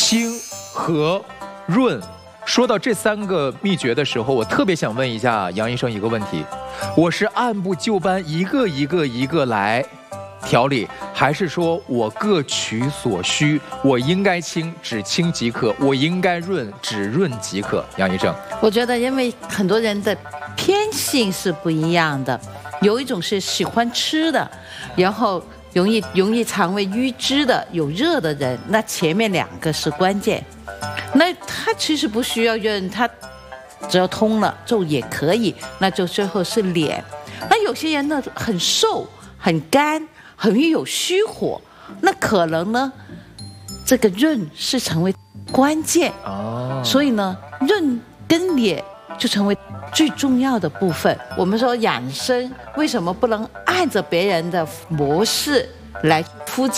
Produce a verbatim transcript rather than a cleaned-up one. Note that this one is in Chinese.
清、和、润。说到这三个秘诀的时候，我特别想问一下杨医生一个问题：我是按部就班，一个一个一个来调理，还是说我各取所需？我应该清，只清即可；我应该润，只润即可。杨医生， 我觉得因为很多人的偏性是不一样的，有一种是喜欢吃的，然后容易容易肠胃淤滞的，有热的人，那前面两个是关键。那他其实不需要润，他只要通了就也可以，那就最后是脸。那有些人呢很瘦很干，很容易有虚火，那可能呢这个润是成为关键哦，所以呢润跟脸就成为最重要的部分。我们说养生为什么不能按着别人的模式来